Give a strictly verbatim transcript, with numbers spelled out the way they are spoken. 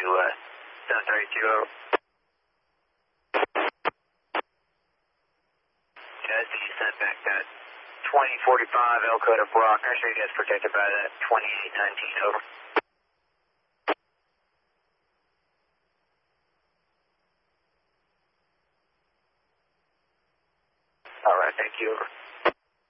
uh, seven thirty-two, over. Yeah, I see you sent back that twenty forty-five Elko to Brock. I sure you guys protected by that twenty-eight nineteen, over. All right, thank you, over.